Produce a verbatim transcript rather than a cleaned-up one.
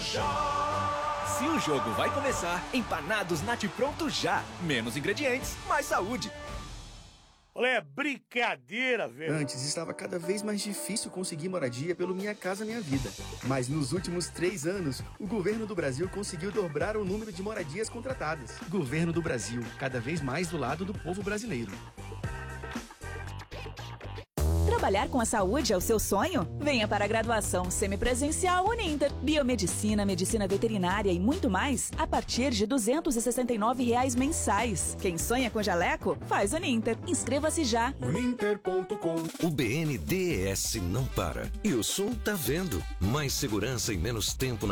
Se o jogo vai começar, empanados Nat Pronto já. Menos ingredientes, mais saúde. Olha, é brincadeira, velho. Antes estava cada vez mais difícil conseguir moradia pelo Minha Casa Minha Vida. Mas nos últimos três anos, o governo do Brasil conseguiu dobrar o número de moradias contratadas. Governo do Brasil, cada vez mais do lado do povo brasileiro. Trabalhar com a saúde é o seu sonho? Venha para a graduação semipresencial Uninter. Biomedicina, medicina veterinária e muito mais a partir de duzentos e sessenta e nove reais mensais. Quem sonha com jaleco, faz Uninter. Inscreva-se já. Uninter ponto com. O B N D E S não para. E o Sul tá vendo. Mais segurança e menos tempo na